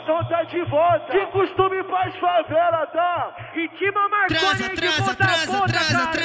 Faustão tá de volta. De costume faz favela, tá? Ritma Marconi de volta a ponta, cara.